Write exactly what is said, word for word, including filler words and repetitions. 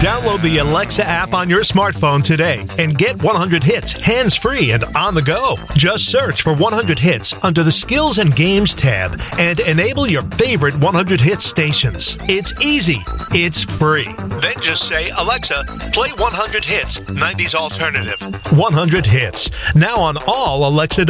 Download the Alexa app on your smartphone today and get one hundred hits hands-free and on the go. Just search for one hundred hits under the Skills and Games tab and enable your favorite one hundred hits stations. It's easy. It's free. Then just say, Alexa, play one hundred hits, nineties alternative. one hundred hits. Now on all Alexa devices.